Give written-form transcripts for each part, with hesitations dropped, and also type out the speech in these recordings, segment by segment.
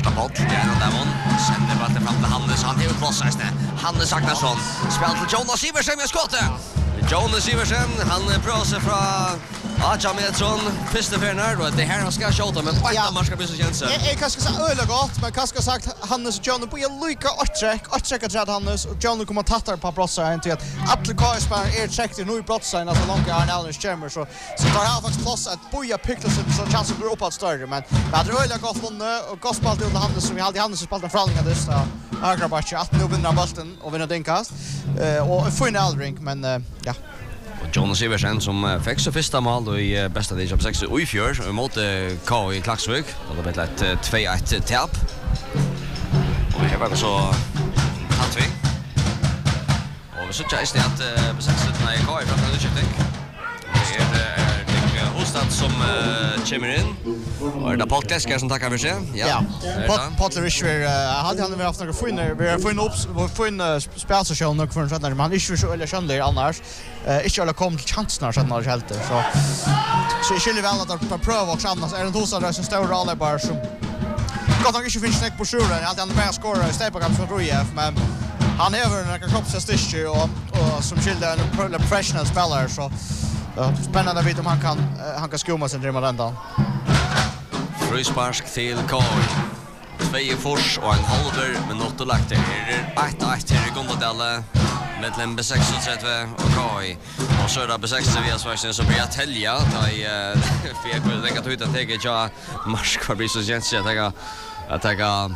Bolt, det är någon där man sänder bollen fram till Hannes. Han har plats här. Hannes Agnarsson spelar till Jonas Iversen med skottet. Jonas Iversen, han prövar från Aja Metron, Piste Ferner, och det här han ska skjuta men bara man ska bli så känsla. Jag kanske säga öle gott, men kanske sagt Hannes och John på lika att checka att Hannes och John kommer tattar på brossar inte att alla Kaisberg är checkat nu i brossar så långt är Allen Chamber så tar han faktiskt plats att boja pickles så chansen går upp att större men det hade öle gott vunnit och gospel till Hannes som vi hade Hannes spelade förhandlingar det så Agrabachi att nu vinner bollen och vinner dinkast och final drink men ja. Jonas Iversen som fick så första mål i bästa division 6 i fjör mot KI i Klaksvik. Det blev ett 2-1 tapp. Och här var det så halvt vi. Och vi såg just att besättningen i KI från den skifting. Det är Hostad som kommer in. Och det är Paul Klesker som tackar för sig. Ja. Paul Rischer hade han haft några fin spelstation nog för sådär man är ju så eller känner annars. Inte alla kom till chanserna sen när helt så jag skulle väl att pröva och annars är det Hostad som står alla bara som gott han inte finns snack på sjuren alltid han bara skorar i step up från Royef men han är över några kroppsstyrka och som skilda en professional spelare så spännande att veta om han kan skumma sin drömmar ända. Frispark till KI. 2 fors och en halver minut och lagt det. 1-1 här i Gondadelle. Mellan B36 och KI. Och så är det B6 via Svarsen som blir att tälja. För jag kunde tänka ut att jag inte marsk för Brisos Jensi att jag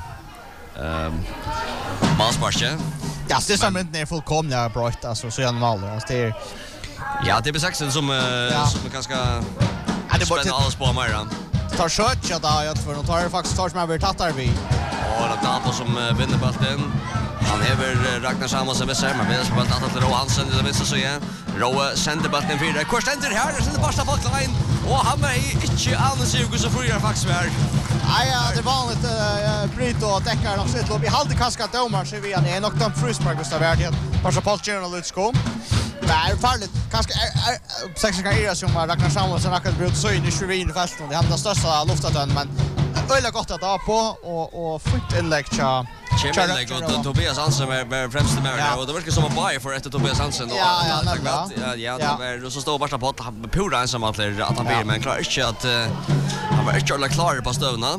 Malsparske. Ja, det som inte är fullkomliga brott alltså så en mål. Alltså det är ja, det är B6 som ganska spänner alls på mig då. Tar skött jag där jag tror de tar faktiskt tar som över tattar vi. Och det är på som vinner bollen. Han häver Ragnar Samuelsen med sig men vill spela att till Ro Hansen det visst så igen. Ro sänder bollen vidare. Kors enter här och sen första bollen och han är inte alls ju så friar faktiskt här. Ja, det var vanligt bryt och täckar och sitt vi hade kaskat domar så vi är nog de frispark så där det passa på General Lutskom. Det är farligt. Kanske sex gånger som Ragnar Samuelsen har brutit så in i Schwerin fältet. Det handlar största luftatön men öle gott att ha på och fint inlägg tja. Kjemmeleg och Tobias Hansen med främste med och det verkar som en buy för ett Tobias Hansen och ja, det var så står bara på att pura ensam att han blir men klarar inte att han var inte klar på stövna.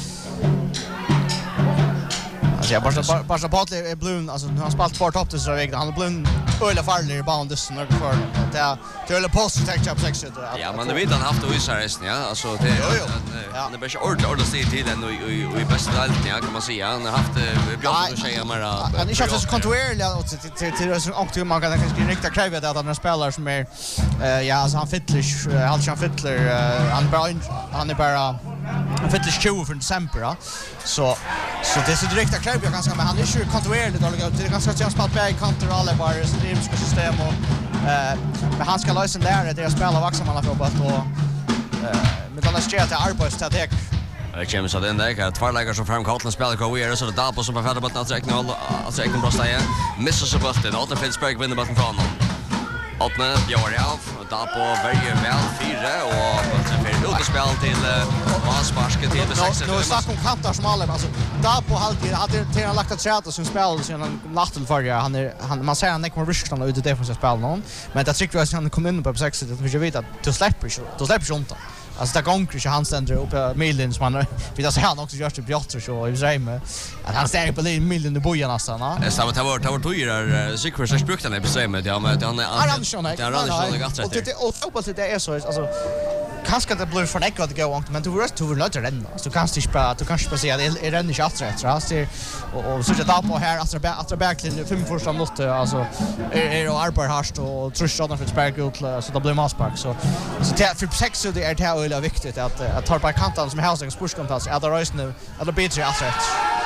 Alltså jag bara på att är blun alltså han har spelat för topp så väg han är blun öle farlig i banan det snurrar för det är post täcka på 6 ja men det vet han haft Oisarresten ja alltså det han är bara ordentligt stil till den och i bästa delen ja kan man säga han har haft björn och tjejer mer han är inte så kontinuerligt till och man kan kanske riktigt kräva att han spelar som är ja alltså han fittler han fittler han är bara han fittler 20 för december så det är så direkt att kräva ganska men han är ju kontinuerligt det är ganska att spela back counter alla bara så det är system och men han ska lösa där det är spela vaxar man har fått och med alla stjärna till arbetsstatek. Det kommer så den där att tvärlägger som fram Karlsson spelar Kowier så det där på som på färdig bollen att räkna alltså jag kan bara säga missar så bollen åt Fitzberg vinner bollen från honom. Åtne Björn av och där på väldigt väl 4 och för utspel till Malsparske till B6. Nu snackar om kantar som alla alltså där på halvtid hade till han lagt att sätta som spel sen natten förra han man säger han kommer ryska ut i defensiva spel någon men det tycker jag att han kommer in på B6 det för jag vet att du släpper inte. Alltså det gånger inte han ständer upp på Millen som han vid att han också gör det bjättr så i Zreime att han stänger på Millen i bojan nästan va. Det stämmer det var tojer Secret så brukte han på Zreime ja men han är det och det är så alltså kanske det blir för näck att gå långt men du vill inte renna så kan du kanske säga det renner inte att rätt och så där på här att verkligen 5 första minuter alltså är och arbetar harst och trustar för Fitzberg ut så det blir Malspark så för 6 så det är det väldigt viktigt att ta på kanten som Helsing sportskontakt är det röst nu eller bättre att rätt.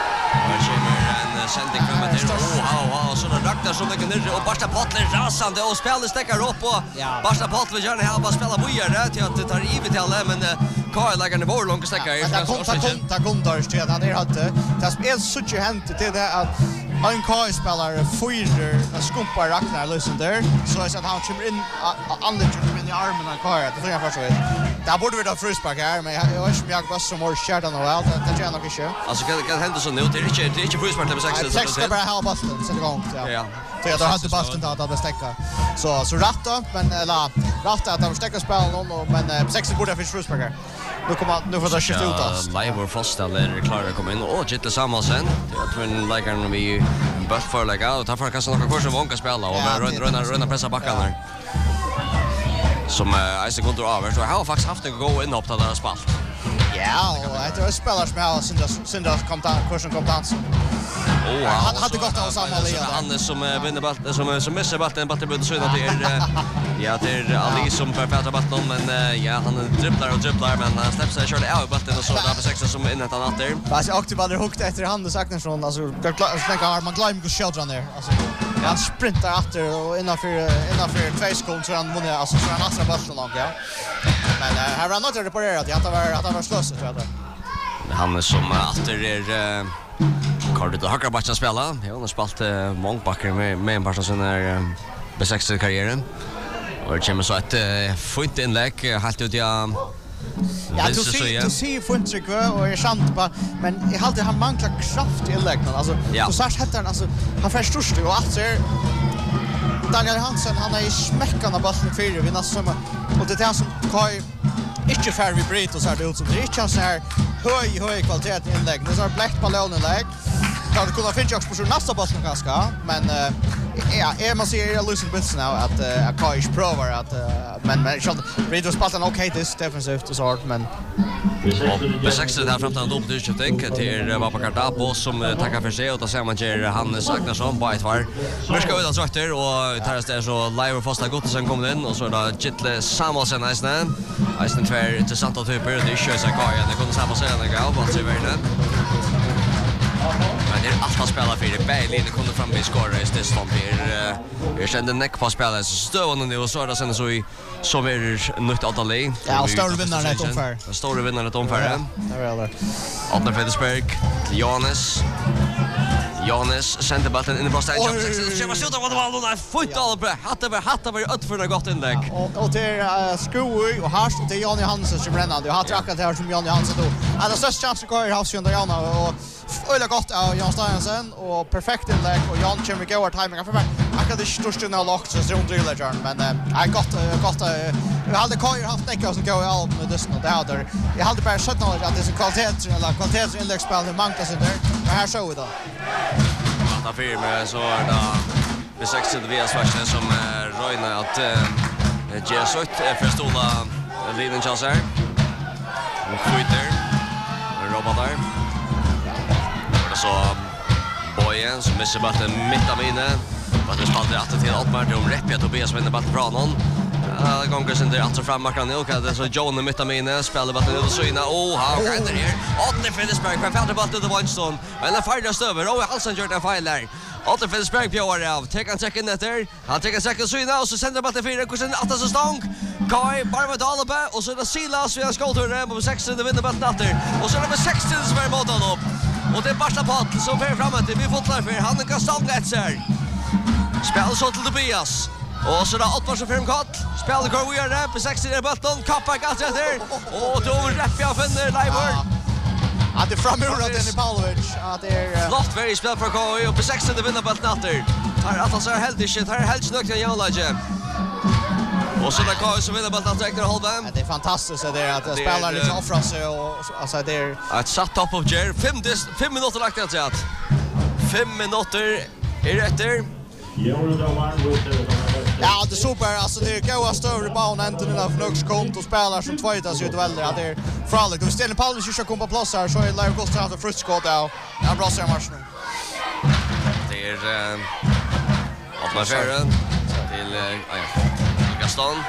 En sändning kommer till och så det Ragnar som lägger ner och Barsta Pottler rasande och spelar stäcker upp och Barsta Pottler vill gärna ha spela bojar till att det tar i till alla men Kyle lägger ner vår långa stäcker ta kontar sted han är hade det är så ju hänt det att en Kyle spelar fyra skumpar Ragnar lösen där så att han kommer in andra in i armen av Kyle det tror jag först vet Det borde vi da frispark her, men jeg vet ikke om jeg bare som har kjært han og alt, det gjør jeg nok ikke. Alltså kan hända så nu, det är inte frispark till 6. Nej, 6 ska bara ha bollen, sätta igång. Ja. Så jag hade bollen då att bestäcka. Så rätt då, men eller rätt att de stäcker spelen men 6 borde finnas frispark här. Nu får det skifta ut oss. Leivor Fostel är klar att komma in och Kittle Samuelsen. Det är en läkaren vi bött för lägga och tar för kanske några kurser vånka spela och runda pressa backarna där. Som Ice Gunter över så har faktiskt haft en go inhopp där det spalt. Ja, och det är spelare som har syndas kursen kom dans. Han hade gått av samma led. Han som vinner bollen som missar bollen blir så att det är ja det är Ali som förfätar bollen men ja han dribblar men han släpper sig själv av bollen och så där på 6 som in ett annat där. Fast aktivt hade hukt efter Hannes Agnarsson alltså tänker man glömmer gå children där alltså han sprintar efter och innanför 2 sekunder så han vinner alltså så han har bollen långt ja. Men här var något reparerat att han var slösat tror jag. Han som åter är Cardiff Hackerbatchen spela. Ja, han har spalt mångbacker med en person när B6 karriären. Och det kommer så ett fint inlägg helt ut ja. Ja, du ser funtryck och är sant på men jag hade han manglar kraft i inläggen alltså så sårt heter han alltså han förstås och att ser Daniel Hansen han är i smäckarna bollen för vi nästan och det är som Kai inte färd vi bryter så här det ut som det är inte så här hög kvalitet i inlägg. Det är bläckt balloninlägg. Kan det kunna finnas också på nästa bollen ganska men ja, man ser jag losing bits now att Kai is provar att men Reed was spalten okej this defensivt och så men B6 där fram till en dubbelutskjutning till Babakar Dapo som tackar för sig och då ser man ger Hannes Agnarsson på ett var. Nu ska vi då trakter och tar det så Leivor Fostel Gottesen kommer in och så då Kittle Samuelsen nästan. Nästan två intressanta typer det kör sig Kai det kunde samma säga den gång vad ser vi nu. Men det är allt han spelar för det. Berlin kommer fram med skåra i stället för jag kände neck på spelare så stövande nu och så där sen så i som är nytt att alla. Ja, stora vinnare ett omfär. Stora vinnare ett omfär. Det är väl. Adnan Federsberg, Johannes sände bollen in i bröstet. Jag var skjuta vad det var då. Fotboll på. Hatta var ut för det gott inlägg. Och det Skoi och Harst och det Jan Johansson som brännande. Jag har trackat här som Jan Johansson då. Han har störst chans att gå i havsjön där Jan och öle gott av Jan Stevenson och perfekt inlägg och Jan kommer gå vart timing för mig. Jag kan det största nu lockt så runt drillagern men jag gott jag hade Kajer haft näcka som går i allt med det och där. Jag hade bara sett något att det är så kvalitetsinläggsspel det mankar sig där. Men här såg vi då. Att firma så är det B6 via Svarsen som Röjna att Jesut för stola linjen chanser. Och skjuter. Robotar. Och så Boyen som missar bollen mitt av inne. Vad det spelar att till Altmar om Reppia Tobias vinner bollen från honom. Gånger sen det alltså frammarkan nu kan det så John mitt av inne spelar bollen ut och så inne. Han kan det här. Adnan Federsberg kan fälla bollen till Winston. Men den färdas över och Halsen gör den fel där. Adnan Federsberg bjöar av. Tar en second efter. Han tar en second så inne och så sänder bollen fyra kursen att så stång. Kai bara med Dalbe och så är det Silas via skotturren på 6 det vinner bollen åter. Och så är det med 6 som är mot honom. Och det är Barsta Patt som för framåt vi fotlar för han kan stånga ett ser. Spelar så till Tobias. Och så då Ottmar som fram kort. Spelar går vi där på 6 i bollen. Kappar ganska där. Och då Reppia finner Leivor. Att det framrullar den i Pavlovic att det är flott very spel för KI och på 6 det vinner bollen åter. Här att han så helt shit här helt snökt i Janlaje. Och så där KI som vinner bollen åter efter halva. Det är fantastiskt att det är att spelar lite offra sig och alltså det är ett satt upp av Jer 5 minuter lagt att säga. 5 minuter är rätter. Ja, det är super. Alltså det är goda större banan änden av Fnökskont och spelar som tvåitas ut väldigt. Att det är farligt. Om Sten Paulus inte ska komma på plats här så är Leivor Gott att ha frutskott av. Ja, bra ser matchen. Det är Ottmar Färren till Gaston.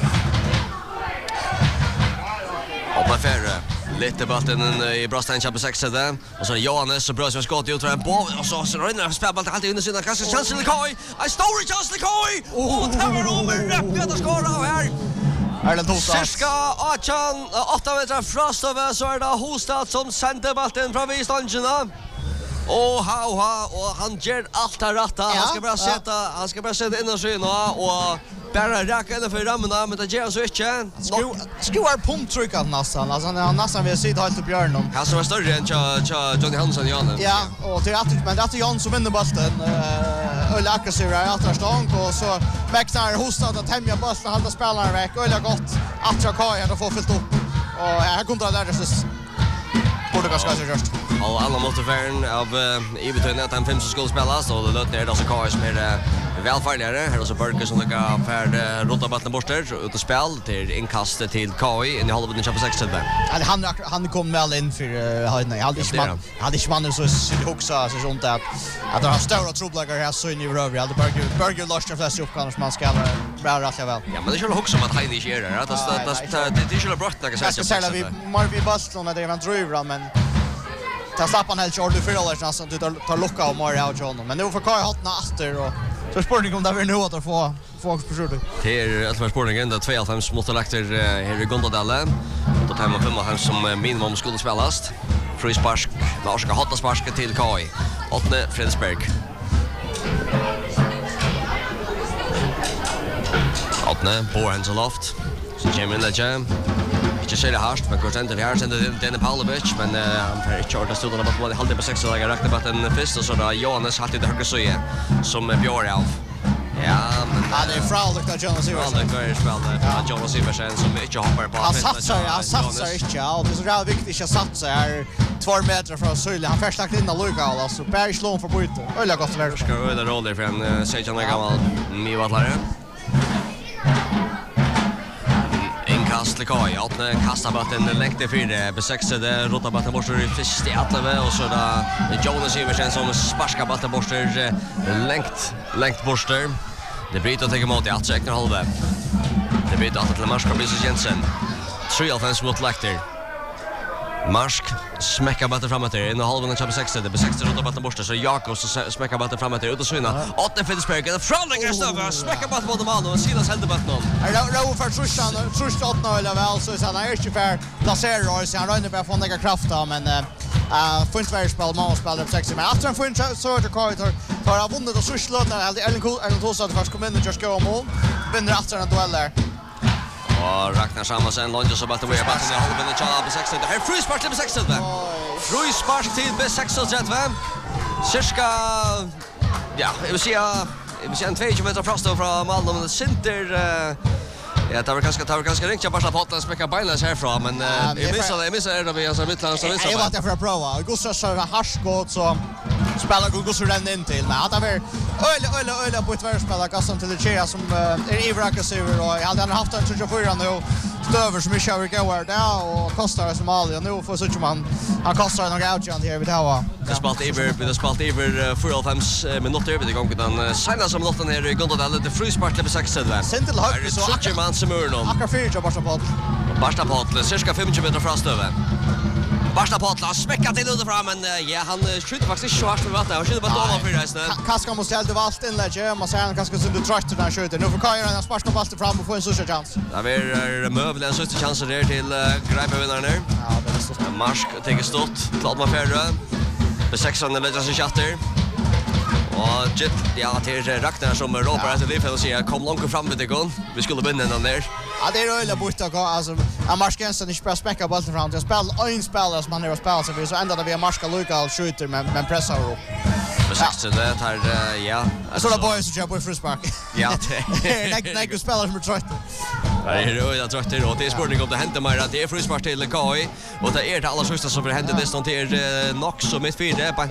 Ottmar Färren. Lite bollen i Brastan Champions 6 där och så Johannes och Brösjö skott ut en boll och så rör spelar bollen alltid under sina kanske chans till Kai. I store chance till Kai. Och tar över Reppia att skåra här. Erland Hostad. Cirka 8 meter frost över så är det Hostad som sänder bollen från vidstången. Och han gör allt här rätt. Han ska bara sätta in och syna och bara räcka ända för rammarna, men det gör så inte. Skruvar pumptrycket nästan. Alltså han nästan vill sitta helt upp Björn. Han som är större än Johnny Hansson Jan. Ja, och det är Jan som vinner bollen. Öl aggressiv är att stång och så växlar hostat att tämja bollen hålla spelaren veck. Öl gott att jag kan och få fyllt upp. Och här kommer det där så borde ganska just. Och alla motiveraren av i betyder att han 5 skulle spelas och det låter ner alltså Kai som är välfärdigare. Här är så Burke som lägger färd rota bollen borster ut och spel till inkast till Kai in i halva den 6 där. Han kom väl in för hade inte man så också så sånt att han har stora trubbelagar här så in i över hade Burke lost the flest upp kanske man ska bra rätt väl. Ja, men det skulle också att han inte är där. Det är skulle brott där så. Jag ska säga vi Marvin Boston när det var driver men ta slappan helt kört för alla nästan du tar lucka och Mario out John men nu får Kai hattna åter och så sporting om det blir nu att få på skjutet. Det är alltså sportingen det 2-5 mot Lakter här i Gondadalle. Då tar man 5 som minimum skulle spelas. Frispark, Lars ska hatta sparka till Kai. 8 Fredsberg. 8 Borensloft. Så kommer det jam. Inte så harst, men kort inte här sen den Pavlovic, men han får inte köra stunden på det halvtid på 6 och räkna på den första så där Jonas hade det högre så som Björn av. Ja, men det är frauligt att Jonas Iversen. Det är frauligt. Jonas Iversen som inte hoppar på. Han satsar inte. Och det är så jävla viktigt att satsa här 2 meter från Sölje. Han först lagt in och Luka alltså Berg slår för byte. Ölla gott väl. Ska öda roller för en 16 år gammal Mivatlare. Inkast till Kai, att kasta bollen längt i fyra, besexade rota bollen borster i första atlet och så där Jonas Iversen som sparkar bollen borster längt borster. Det bryter till emot i att säkra halva. Det bryter att till Marsk Kabis Jensen. 3-5 mot Lakter. Marsk smäcker bollen framåt in i halvan av 6. Det besexade rota bollen borster så Jakob så smäcker bollen framåt ut och svinna. 8 Finsberg och Fröling Gustav smäcker bollen mot mål och Silas hällde bollen. Ro för trust 8 eller väl så han är inte för placera så han rör på få några krafter men Finsberg spelar mål spelar på 6 men efter en Finch så det korridor tar av vunnit och så låter Ellen Tosa att först kommer in och just gå mål vinner efter en duell där. Och Ragnar Samuelsen lunges så bollen är passning i halvan av Charles på 6. Det här frispark till 6. Frispark till 6. Cirka ja, jag vill säga en 2 meter frost från Malmö men Center ja, det var ganska ringt jag bara på att smäcka benen härifrån men jag missade det vi alltså mittland så visst. Jag var där för att prova. Gustav så harskott så spelar Gustav renna in till. Men att det var öle på ett värspelare kassan till Chea som är ivraaggressiv och jag hade haft en 24 nu stöver som inte har gått där och kostar som Somalia nu får så man han kostar några outjant här vid Hawa. Det spalt över 4-5 minuter vid gången den senast som lotten här i Gondadalle det frispark till 6 där. Sentil högt så Semurnon. Akkurat 4 Barsta Potle, cirka 5 meter från stöven. Barsta Potle smäcker till under fram men ja, han skjuter faktiskt så hårt med vatten. Han skjuter bara över för resten. Kaska måste helt valt inlägg. Man säger han kanske så du trust den skjuter. Nu får Kaja en spark på bollen fram och få en sista chans. Där är möbel en sista chans där till Greipe vinnaren. Ja, det är så. Marsk tar stort. Klart man färre. På 6:an lägger sig chatter. Och Jit, ja, det är Ragnar som ropar efter det och säger kom långt fram med det gång. Vi skulle vinna den där. Ja, det är öle bort att gå alltså. Marskensen inte bara smäcka bollen fram till spel. En spelare som han har spelat så ändå det vi Marska Luka skjuter men pressar upp. På 6 det här ja. Så då boys som jobbar för spark. Ja, nej spelare som trött. Nej, jag tror det och det är sporting om det händer mer att det är frispark till KI och det är det alla sista som händer det står till Nox och mitt fyra på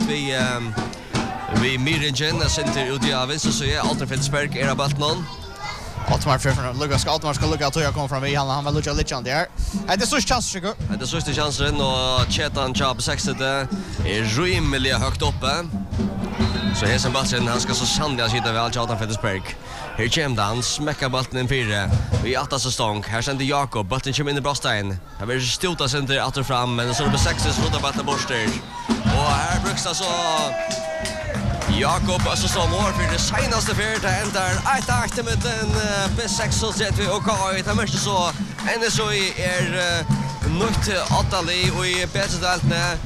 vi Miringen center ut i avens så är Alter Finsberg är about någon. Altmar för Lucas Altmar ska lucka att jag kommer fram i han vill lucka lite där. Det är så chans tycker jag. Det är så chansen och Chetan Job 60 är rimligt högt uppe. Så här som basen han ska så sannliga sitta väl Alter Finsberg. Här kommer han smäcka bollen in fyra. Vi åtta så stång. Här sänder Jakob bollen kommer in i Brostein. Här vill stota center åter fram men så på 6 så då bollen borster. Och här bruksar så Jakob alltså som mål för det senaste fjärde ändar ett akt med den B6 och ZV och KI det måste så ända så är nytt Atali och i bättre delen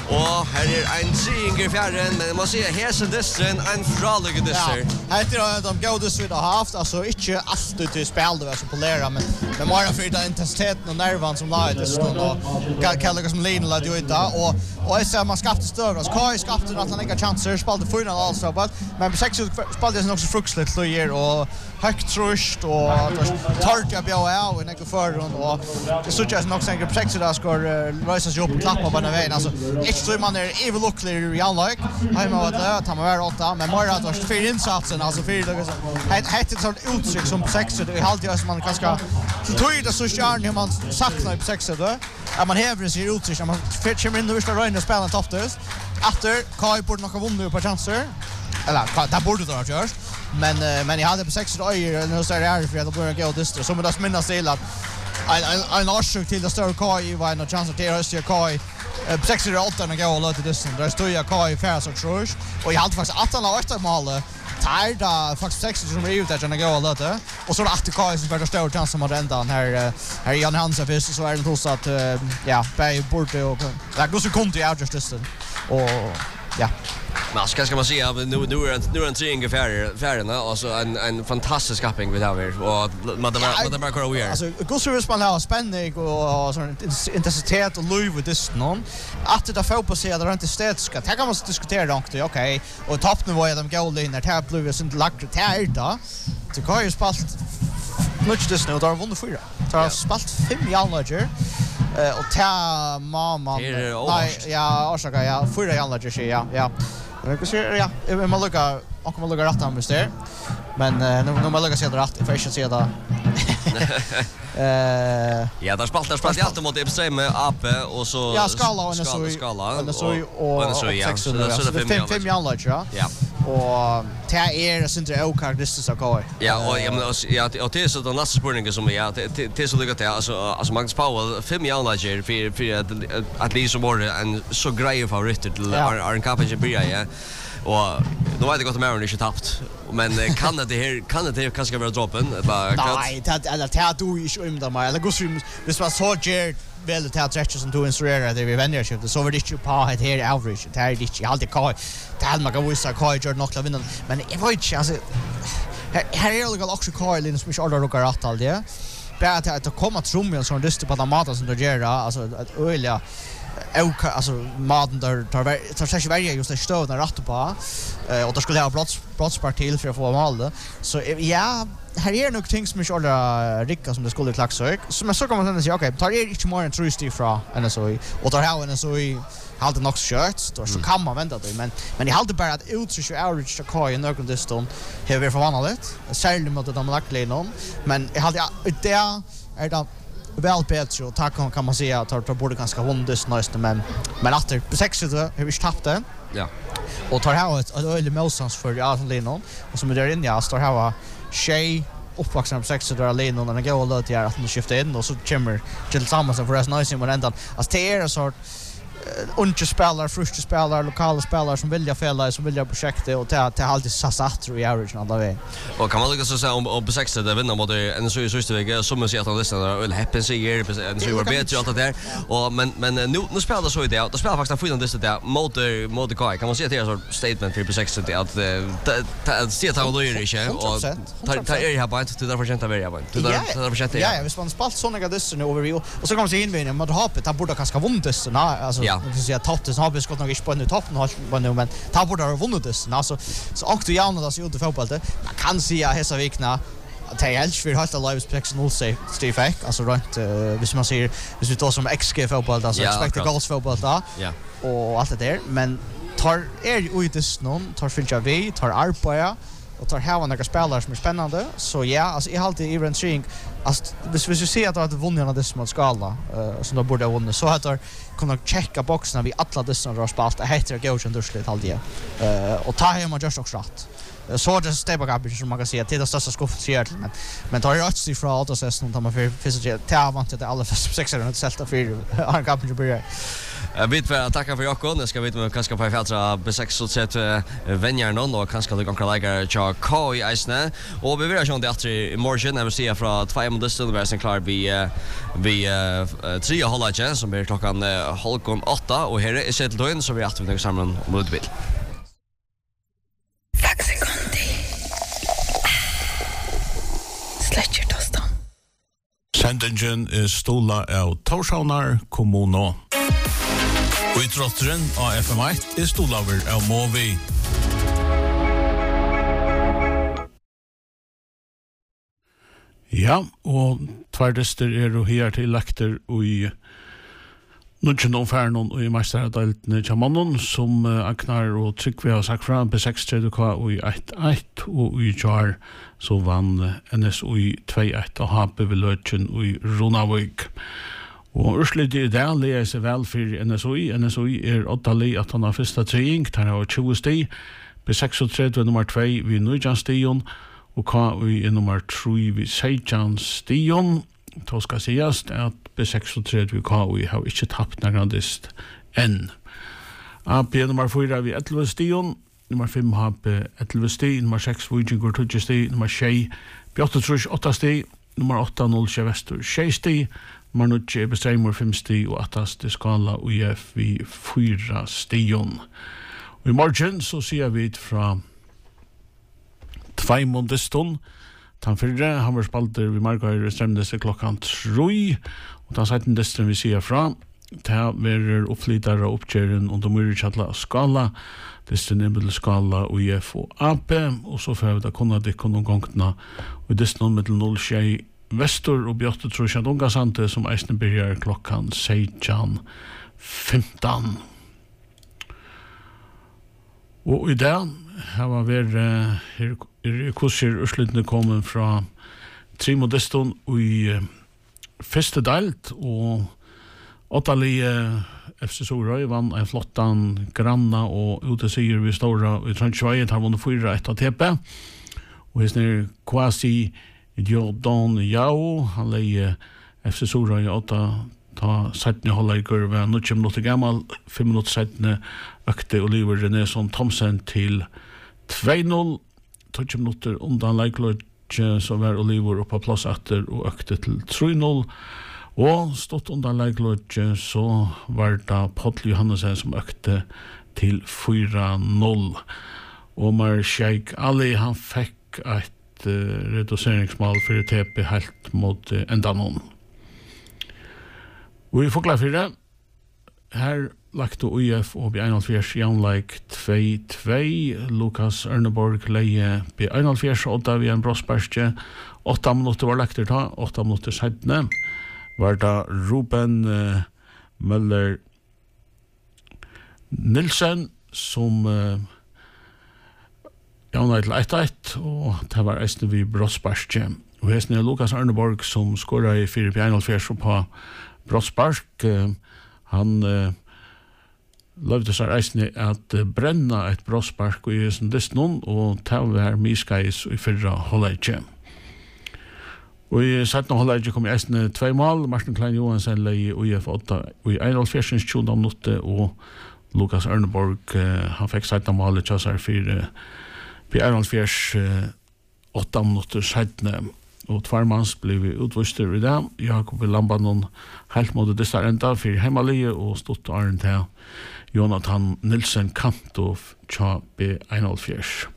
Och här är en tringer fjärren, men man ser här så distren en fralige dister. Ja, här är de godaste vi har haft, alltså inte alltid till spel det var så polera, men bara för den intensiteten och nerven som la i distren och kallar som Lina la ju inte och jag ser man skapte större. Så Kai skapte att han inte har chanser, spelade final alltså, men på 6 spelade han också fruktligt så ger och högt trust och torka bjöa och en för och det så just nog sen på 6 där ska resa sig upp och klappa på den vägen alltså inte så man är evil look clear real like hemma vad det tar man väl åtta men mer att för insatsen alltså för det heter sånt uttryck som på 6 det är alltid som man ganska tror det så stjärn man saknar på 6 då att man häver sig uttryck man fetcher in the första runda spelar toppast efter Kai borde nog ha vunnit på chanser eller där borde det ha gjort men jag hade på 6 öjer nu så är det här för att börja gå distra som det minnas till att en årsök till det större Kai var en chans att det är Kai på 6 och 8 när jag låter distra där står jag Kai färs och tror och jag hade faktiskt att han har åtta mål där faktiskt 6 som är ute där när jag låter och så att Kai som för det större chans som att ända här Jan Hansen först så är det så att ja Bay borde och där går så konto jag just distra och ja. Men ska man säga nu är en tringer färgerna alltså en fantastisk skapping vi har och man bara kör över. Alltså Gustav Span har spänning och sån intensitet och liv med det någon att det får på sig där inte statiska. Det kan man diskutera långt okej och toppnivå är de goal in där här blev det inte lagt där då. Det kan ju spalt mycket det nu där vunnit 4. Så har spalt 5 jallager och ta mamma nej ja orsaka ja 4 jallager ja. Jag ser ja, man lukar och man lukar rätt han där. Men nu man lukar se det rätt för jag ser det. Ja, där spaltar jag alltid mot Epstein AP och så ja, skala och så ja. Så det 5 jallager. Ja. Och det är inte okaraktäristiskt att gå. Ja, och jag det är så den nästa spårningen som ja, det är så lyckat alltså Magnus Powell 5 jallager för att Lisa Moore en så grej favorit till Arn Carpenter börja ja. Och då vet jag gott mer inte tappt. Men kan det kanske vara droppen eller nej, det du ju inte med. Eller går det var så ger väl det stretches som du instruerar det vi vänner skiftet så var det ju på här average. Det är det jag alltid Kai. Det hade man kan visa Kai gör nog vinna. Men jag vet inte alltså här är det också Kai Linus som order och rätt all det. Bara att komma trum med en sån dyster på den maten som det gör alltså att öliga alltså maten där tar sig välja just det stod där rätt på och då skulle jag ha brottspart till för att få mål så ja här är nog ting som är alla ricka som det skulle klaxa så men så kan man säga okej tar det inte mer än trusty från en så och tar här en så i hade nog kört då så kan man vända det men jag hade bara att uttryck average to Kai i någon distans här vi förvandlat särskilt mot de lagtled någon men jag hade det är det väl bättre och tack kan man säga att tar borde ganska hundes nästa men efter på 6 så har vi tappat det. Ja. Och tar här ett öle Melsons för Arsenal Lennon och som där inne står här Shay uppvuxen på 6 där Lennon och den går låt göra att nu skifta in och så kommer tillsammans för oss nice men ända att det är så unge spelare, fruste spelare, lokala spelare som vill fälla som vill projektet och det har alltid satt i average alla väg. Och kan man lika så säga om på 6 det vinner mot en så sista vecka som man ser att listan är happen sig här en så var bättre allt där och men nu spelar så i det då spelar faktiskt en listan där mot Kai kan man se det är så statement för på 6 det att se att han då är inte och ta är här bara inte till därför känta vara bara till därför känta ja vi spalt spalt såna listan över och så kan man se invinna mot hoppet han borde kanske vunnit det alltså man kan säga topp det har vi skott nog inte på nu toppen har nu men ta borde ha vunnit det alltså så också gärna det så ut i fotboll det man kan säga hesa vikna att det är för hela live spex 0 safe Steve alltså runt hvis man ser hvis vi tar som XG fotboll alltså expected goals fotboll där och allt det där men tar är ut någon tar fylla vi tar arbeta och tar här några spelare som är spännande så ja alltså jag har alltid even seeing alltså hvis vi ser att det har vunnit det som skala som då borde ha vunnit så att det kunna checka boxarna vi alla dessa har spelat det heter gå och dursligt alltid och ta hem och just också rätt så det step up som man kan se till det största skuffet ser men tar jag sig från att så någon tar man för fysiskt ta vant till alla 6 och sätta för har kapten börja Jag vet för att tacka för Jakob. Jag ska veta med kanske på fjärde B6 så sett vänner någon och kanske det kan lägga Chaka i isne. Och vi vill ju det efter morgon när vi ser från 2 minuter stund var sen klar vi 3 halvlek som blir klockan 7:30 och här är sett då in så vi att vi samman om det vill. Sendingen er stola av Torshavnar kommuno. Og i trotteren av FM1 er stolaver av Movi. Ja, og tverdester er jo her til lekter i Nudgen og Fernon og i meisteradaltene Kjamanon som Agnar og Tryggve har sagt fra B6-30K og i 1-1 og i Jar så vann NSOI 2-1 og HP ved Løtjen og i Ronavik. Og Urslit i dag leger seg vel for NSOI. NSOI er 8 li at han har første treing, han har 20 sti. B36 nummer 2 ved Nudgen Stion og KUI er nummer 3 ved Seidjan Stion. Då ska sägas att B36 KUI har inte tappat närmast än. AP nummer 4 vid 11 stion, nummer 5 HP 11 sti, nummer 6 Vigingur 20 sti, nummer 6 B8 8 sti, nummer 8 0 Vestur 6 sti, nummer 9 Bestreimur 5 sti og 8 sti Skala UF vid 4 stion. Og i morgen så ser vi fra 2 måneder Tan fyrre, han var spalter vi Margair strømdesse klokkan 3, og ta seiten destren vi sier fra, ta verer oppflytar og oppgjøren under Myrkjalla Skala, destren er Skala, UF og AP, og så får vi da kunna dikke noen gongtna, og destren middel 06 Vestur og Bjørte Trusjand Ungasante, som eisne byrjar klokkan 16:15. Og i dag har vært kurser utslutene kommet fra 3 modeston i første delt, og 8 li FC Sorøy vann en flottan Granna og utesiger vi Stora i Trønsjøyen har vunnet 4-1 av TP. Og hans nere Kwasi Jordan Yao, han leie FC Sorøy 8 ta 17 håller i kurven, 90 minutter gammal, 5 minutter settene økte Oliver Renesson Thomsen til 2-0, 20 minutter undan leiklodge, så var Oliver oppe på plass etter og økte til 3-0, og stått undan leiklodge, så var det Podle Johannesen som økte til 4-0. Omar Sheikh Ali, han fikk et reduseringsmål for TP helt mot endanon. Og i Fogla 4, her lagt UF og B41 Janleik 2-2, Lukas Ørneborg leie B41 og da vi en Brosbergske, 8 minutter var lagt ta, 8 minutter settene, var da Ruben Møller Nilsen som Janleik til 1-1, og det var eisne vi Brosbergske. Og hesten er Lukas Ørneborg som skåret i 4 B41 på Brosberg, han løvde seg reisende at brenna et Brosberg i sin distnon, og ta var miskais i 4 halvleikje. Og i 17 halvleikje kom i reisende 2 mål, Martin Klein Johansen leie UF 8 i 1,5 20 minutter, og Lukas Ørneborg, han fikk 17 mål i tjassar 4 på 1,5 8 minutter 17. Og tvarmans blev vi utvuster i det. Jakob Lambanon helt mot disse enda for hjemmelige og stått Arne til Jonathan Nilsen Kantov tja B41.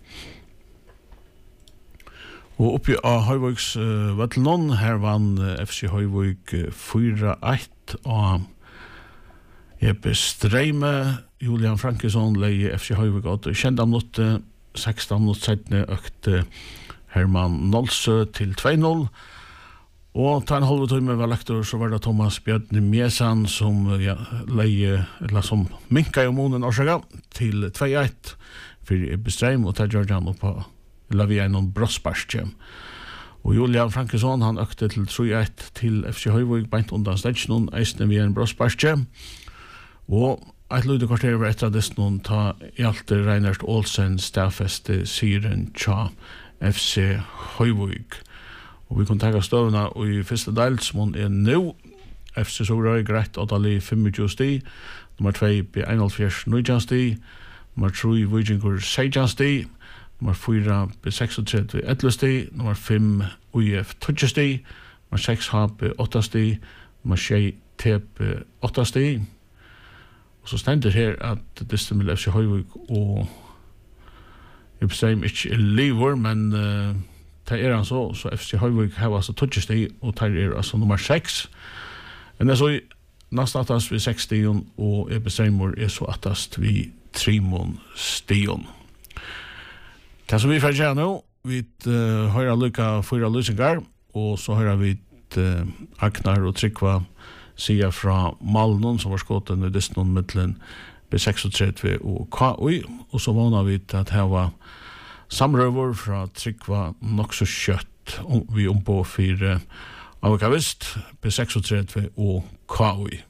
Og oppi av Høyvøks Vattelnon, her vann FC Høyvøk 4-1 og Jeppe Streime, Julian Frankesson leie FC Høyvøk 8 kjenda minutter, 16 minutter settene økte Herman Nolsø til 2-0. Og ta en halve time var lektor, så var det Thomas Bjørn Mjesan som leie, eller som minka i månen årsaka til 2-1 for Bestreim, og ta Georgian oppa la vi en Brosbergske. Og Julian Frankesson, han økte til 3-1 til FC Høyvøk, beint undan stegjen, eisne vi en Brosbergske. Og et lydig kvarter var etter dessen, ta Hjalte Reinert Olsen stafeste Syren tja FC Høyvøk. Og vi kan ta støvna og i første del som er nå. FC Sorøy greit 8 li 25 sti, Nummer 2 B41 19 stig. Nummer 3 Vikingur 16 stig. Nummer 4 B36 11 stig. Nummer 5 UF 20 stig. Nummer 6 HB 8 stig. Nummer 6 TB 8 stig. Og så stender her at distan vil FC Høyvik og jeg bestemmer ikke lever, men det han så FC Høyvik har altså 20 stig, og det altså nummer 6. Men det så nästa attast vi 6 stion och bestemmer så attast vi 3 stion. Det som vi får göra nu, vi höra lucka 4 lösningar och så höra vi Agnar och Tryggva sia fra Malnon som var skotten i distan mittlen B36 og KI, og så vana vi at det var samrøver fra Tryggva nok så kjøtt vi på 4 Avakavist, B36 og KI.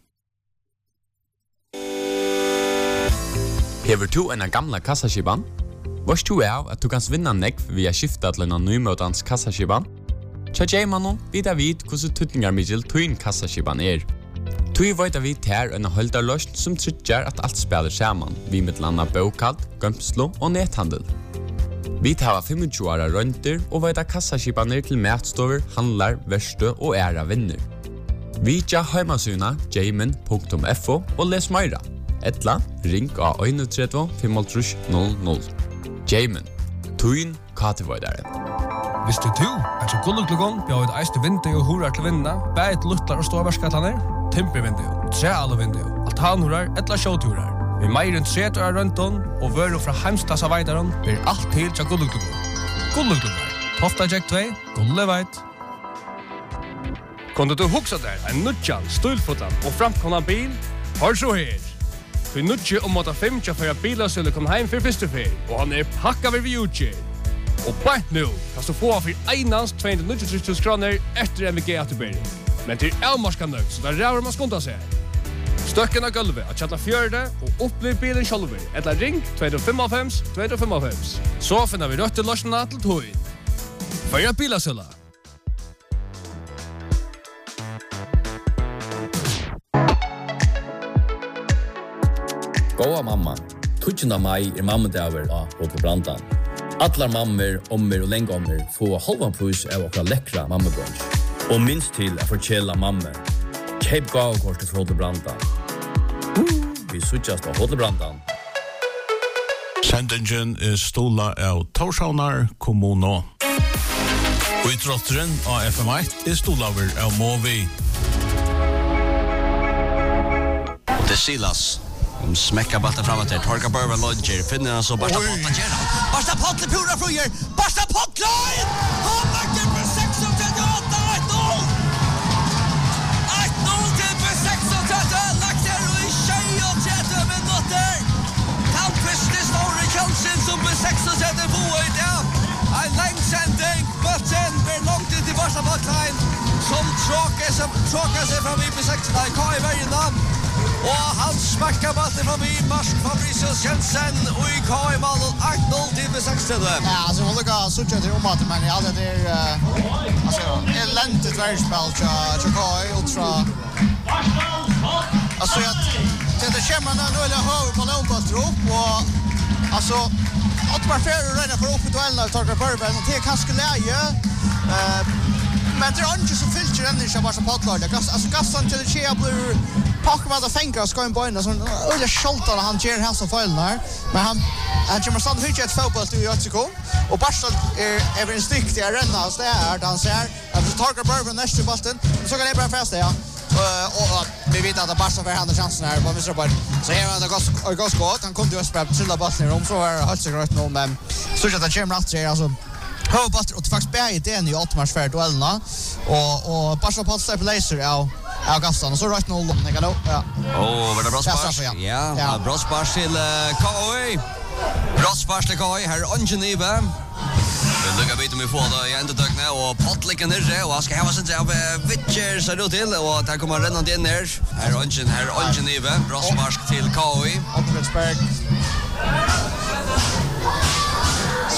Hever du en gamla kassaskiban? Vars du at du kan vinna nekv via skifta til en nymøtans kassaskiban? Tja Jaimanon vidar vid hvordan tutningarmiddel tuin kassaskiban Tui veit vi ter en holdarløst som tryggjar at alt spiller saman, vi med landa bokald, gømslo og nethandel. Vi tar 25 åra rønter og veit kassaskipaner til matstover, handlar, verste og æra vinner. Vi tja heimasuna jaimin.fo og les meira. Etla, ring av 31 55 00. Jaimin, tuin katevoidaren. Visste du at så gulluklugon bjør et eiste vindu og horar til vinna, bæt luttlar og ståverskatlaner, timpervindu, trealvindu, altanhurar, etla sjåturar. Vi meir enn 30 år rønton og vøru fra heimstassa veidaron blir alt til til gulluklugon. Gulluklugon, Tofta Jack 2, gulle veit. Kunde du hugsa der en nutjan, stulfotan og framkomna bil? Hør så her. Vi nutje om 5 for bilasøle kom heim for fyrstefer, og han pakka ved vi utgjør. Og bare nå kan du få for einans 290 kroner etter MVG-atterbering. Men til avmarska nøg, så der ræver man skunda seg. Støkken av gulvet at kjalla fjørde og oppliv bilen sjolver. Etla ring 255. Så finner vi røtte løsjene til togin. Føyra bilasøla. Gåa mamma, 20. mai mammedager av Hotel Brandan. Allar mammer, ommer og lengommer får halvan pris av okra lekkra mammebrunch. Og minst til å fortjela mammer. Kjeip gavkort til Hotel Brandan. Vi suttjast av Hotel Brandan. Sendingen stola av Torshavnar kommuno. Og i trotteren av FM1 stola av Movi. Och det silas. Smäcka bollen framåt där. Torka Börva Lodger. Finner han så Barsta Pottla ger han. Barsta Pottla pura fruger. Barsta Pottla in! Han lägger för 6 och 38. 1-0! 1-0 till för 6 och 38. Lagt där och i 23 minuter. Kampfest är stora chansen som för 6 och 38 på i dag. En längsändning. Botten blir långt in till Barsta Pottla in. Som tråkar sig fram i på 6. Där Kai Bergen namn. Og han smakkar ballen forbi Marsk Fabricius Jensen og i KI-malen 8-0 til med 6. Ja, alltså hon lukkar suttja til omat, men ja, det alltså elendigt världspel till KI ultra. Alltså att det kommer nu eller hög på långt upp och alltså att man får rena för upp i duellen av Torka Börben och det är kanske läge. Men det är inte så filter ännu så bara så poddlar. Alltså gassan till det sker blir packar vad det fänger ska in på en sån eller skjoltar han ger hans och fällen där. Men han kommer sån hur ett fotboll till Göteborg och Barca är en stick till arena så där han ser att Torka Börben nästa bollen så kan det bara fästa ja. Och vi vet att Barca får hända chansen här på Mr. Boy. Så här är det gott. Han kunde ju spela till bollen i rum så är helt säkert nu men så att det kommer att alltså Hövbatter och faktiskt bär idén i Altmarsfär duellerna och Barca på släpp laser ja gassan och så rätt 0 jag kan då ja. Var det Brosspars? Ja, Brosspars till KI. Brosspars till KI här Angeneve. Vi lukar bit om vi får det i ändedökna och Pottliken nere och han ska häva sig av Witcher så då till och där kommer rennan in ner. Här Angeneve, Brosspars till KI. Åtvidsberg.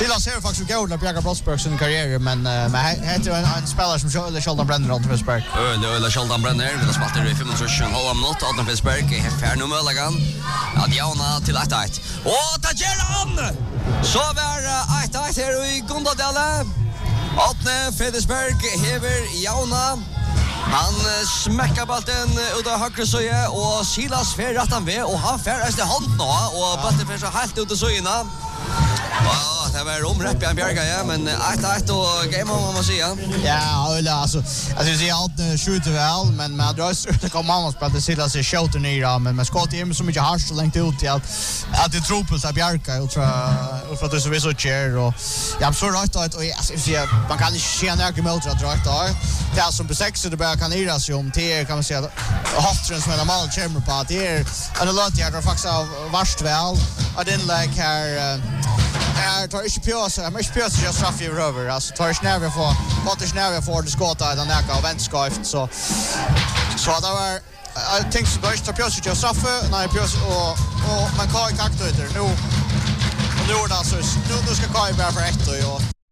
Silas ser faktiskt gå till Bjärka Brottsberg sin karriär men heter en spelare som Sheldon Brenner runt Pittsburgh. Öle Sheldon Brenner vill spela i 25 håll om något Adam Pittsburgh är fair nu möjligen. Ja, Diana till 1-1. Och där ger han. Så var 1-1 här i Gundadale. Atne Fredriksberg hever Jauna. Han smäckar bollen ut av högra sida och Silas fer rättan ved och han fer efter hand nu och bollen fer så helt ut i sida. Ja, det var omräpp i Bjärga, ja, men 1-1 och game on, man säga. Ja, alltså jag ser allt skjuter väl, men man drar det kommer man spela till Silas i skjuter ner, men man skott in så mycket harst och längt ut i att det truppels av Bjärga, jag tror för att det så vi så chair och jag så rätt och jag man kan inte se när jag möter att dra det är som på 6 det bara kan iras ju om till kan man säga Hoftren som är normal chamber på det är en lot jag har faktiskt vart väl I didn't like her tar inte pjösa, men inte pjösa just straff i över. Alltså tar inte nerver för, Potter nerver för det skottar den där och vänskaft så det var jag tänkte så då inte pjösa just straff när pjösa och man kan inte akta ut det. Nu är det alltså nu ska Kai bara för ett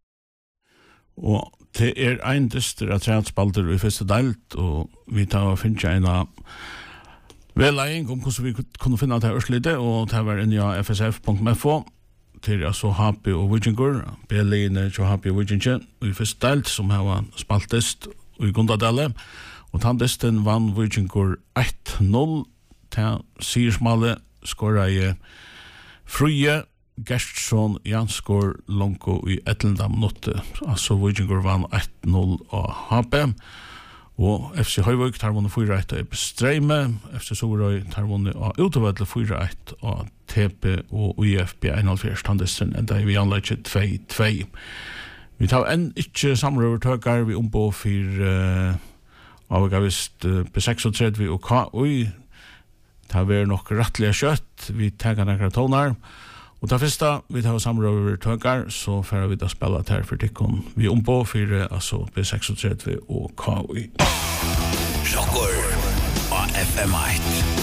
och det är en dyster att träningsbalder i första delt och vi tar och finner en väl om hur vi kunde finna det här urslite och det var en FSF.fo till alltså Happy och Wigingur, Berlin och Happy och Wigingur i första delt som har spaltist i Gundadale och tandesten vann Wigingur 1-0 till Sirsmale skora i Fruje Gerstsson Janskor Lonko i Ettlendam Notte. Alltså Wigingur vann 1-0 av HP. Og FC Høyvøk tar vunnet 4-1 av Streime. FC Sorøy tar vunnet av Utovedle 4-1 av TP og UFB 1-4 standestren enda vi anlegger 2-2. Vi tar enn ikke samrøvertøkere vi ombå for avgavist P36 og KUI. Det var nok rettelig kjøtt. Vi tar nekker toner. Og ta fyrsta, vi tar samrøver tøkar, så færer vi da spela her for tikkun. Vi ombå for altså B36 og KUI. Rocker og FM1.